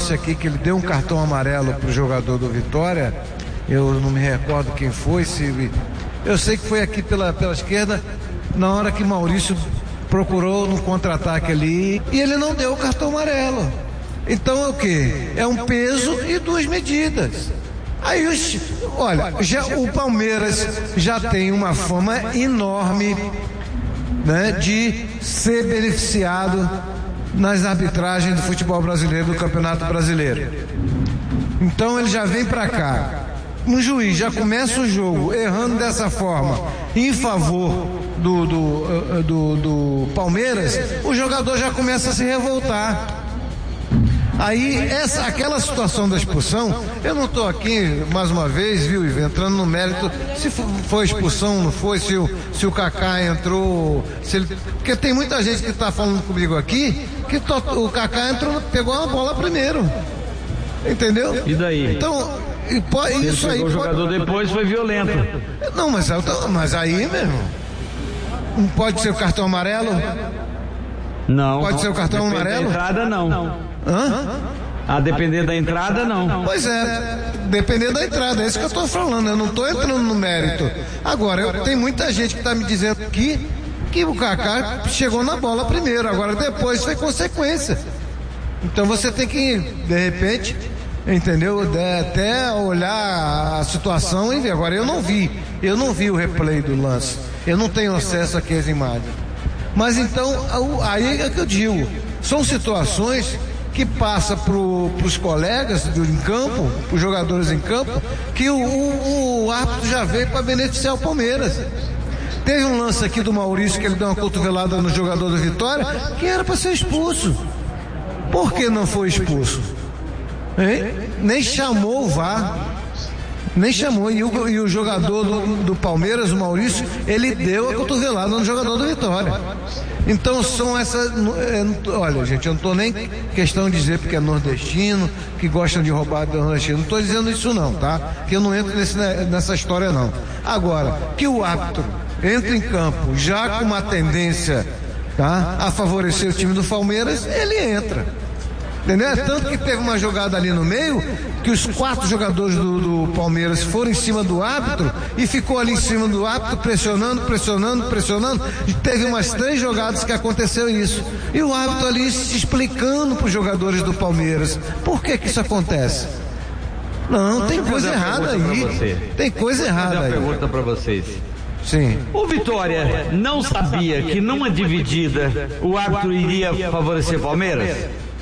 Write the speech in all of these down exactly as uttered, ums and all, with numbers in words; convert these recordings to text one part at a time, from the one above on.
lance aqui que ele deu um cartão amarelo pro jogador do Vitória, eu não me recordo quem foi, se eu sei que foi aqui pela, pela esquerda, na hora que Maurício procurou no contra-ataque ali, e ele não deu o cartão amarelo. Então é o quê? É um peso e duas medidas. Aí, os, olha, já, o Palmeiras já tem uma fama enorme, né, de ser beneficiado nas arbitragens do futebol brasileiro, do Campeonato Brasileiro. Então ele já vem para cá. Um juiz já começa o jogo errando dessa forma em favor do, do, do, do Palmeiras, o jogador já começa a se revoltar. Aí, essa, aquela situação da expulsão, eu não estou aqui, mais uma vez, viu, entrando no mérito, se foi expulsão, não foi, se o, se o Kaká entrou, se ele, porque tem muita gente que está falando comigo aqui, que to, o Kaká entrou, pegou a bola primeiro, entendeu? E daí? Então, e pode, isso aí... O jogador pode, depois foi violento. Não, mas, mas aí, meu irmão, não pode ser o cartão amarelo? Não. Pode ser o cartão Depende amarelo? Da entrada, não. Hã? A depender da entrada, não. Pois é, dependendo da entrada, é isso que eu estou falando, eu não estou entrando no mérito. Agora, eu, tem muita gente que está me dizendo aqui que o Kaká chegou na bola primeiro, agora depois foi consequência. Então você tem que, de repente, entendeu? De, até olhar a situação e ver. Agora, eu não vi, eu não vi o replay do lance, eu não tenho acesso aqui às imagens. Mas então, aí é que eu digo, são situações que passa para os colegas do, em campo, para os jogadores em campo, que o, o, o árbitro já veio para beneficiar o Palmeiras. Teve um lance aqui do Maurício que ele deu uma cotovelada no jogador do Vitória, que era para ser expulso. Por que não foi expulso? Hein? Nem chamou o V A R, nem chamou, e o, e o jogador do, do Palmeiras, o Maurício, ele deu a cotovelada no jogador do Vitória. Então são essas, é, olha gente, eu não estou nem questão de dizer porque é nordestino, que gostam de roubar do nordestino, não estou dizendo isso não, tá? Que eu não entro nesse, nessa história não. Agora, que o árbitro entra em campo já com uma tendência, tá, a favorecer o time do Palmeiras, ele entra. Entendeu? É tanto que teve uma jogada ali no meio que os quatro jogadores do, do Palmeiras foram em cima do árbitro e ficou ali em cima do árbitro pressionando, pressionando, pressionando, e teve umas três jogadas que aconteceu isso, e o árbitro ali se explicando para os jogadores do Palmeiras por que que isso acontece. Não, tem coisa errada aí, tem coisa errada aí. Vou fazer uma pergunta para vocês. Sim. O Vitória não sabia que numa dividida o árbitro iria favorecer o Palmeiras?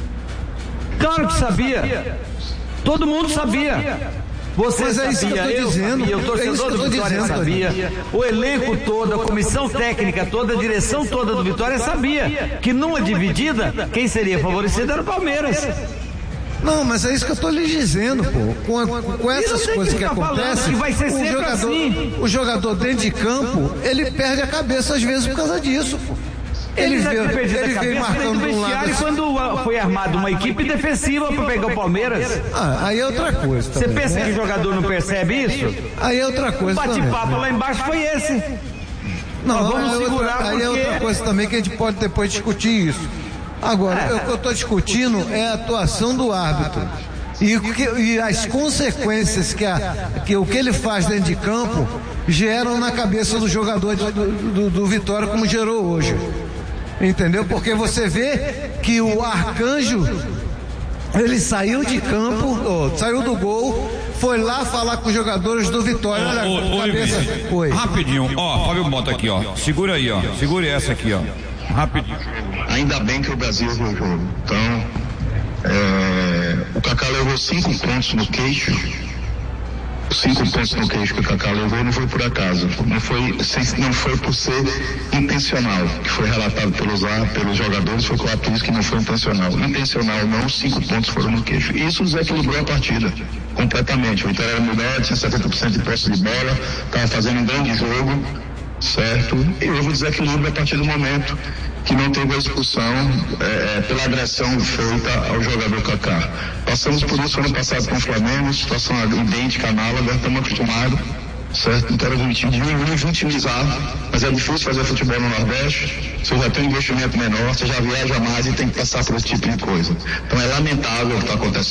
Claro que sabia. Todo mundo sabia. Você Mas é sabia, isso que eu tô eu dizendo. sabia, o torcedor É isso que eu do tô Vitória dizendo, sabia, o elenco todo, a comissão técnica toda, a direção toda do Vitória sabia que numa dividida, quem seria favorecido era o Palmeiras. Não, mas é isso que eu tô lhe dizendo, pô. Com, com essas coisas que, que tá acontecem, que vai ser o, jogador, assim. o jogador dentro de campo, ele perde a cabeça às vezes por causa disso, pô. Ele, ele veio, ele veio marcando do lado. E quando foi armada uma equipe defensiva para pegar o Palmeiras. Ah, aí é outra coisa. Você pensa né? que o jogador não percebe isso? Aí é outra coisa. O bate-papo lá embaixo foi esse. Não, Nós vamos aí segurar outra, porque... aí é outra coisa também que a gente pode depois discutir isso. Agora, é. o que eu estou discutindo é a atuação do árbitro. E, que, e as consequências que, a, que o que ele faz dentro de campo geram na cabeça do jogador do, do, do Vitória, como gerou hoje. Entendeu? Porque você vê que o Arcanjo, ele saiu de campo, oh, saiu do gol, foi lá falar com os jogadores do Vitória. Olha, ô, ô, cabeça. Oi. Rapidinho, ó, Fábio Mota aqui, ó. Segura aí, ó. Segure essa aqui, ó. Rapidinho. Ainda bem que o Brasil errou o jogo. Então, é, o Kaká levou cinco pontos no queixo. Cinco pontos no queixo que o Kaká levou não foi por acaso, não foi, não foi por ser intencional, que foi relatado pelos, pelos jogadores, foi claro que não foi intencional. Intencional não, cinco pontos foram no queixo. Isso desequilibrou a partida completamente. O Vitória era melhor, tinha setenta por cento de posse de bola, estava fazendo um grande jogo, certo? E houve um desequilíbrio a partir do momento que não teve a expulsão é, pela agressão feita ao jogador Kaká. Passamos por isso ano passado com o Flamengo, situação idêntica, análoga, estamos acostumados, certo? Então era diminuir, vitimizar, mas é difícil fazer futebol no Nordeste, você já tem um investimento menor, você já viaja mais e tem que passar por esse tipo de coisa. Então é lamentável o que está acontecendo.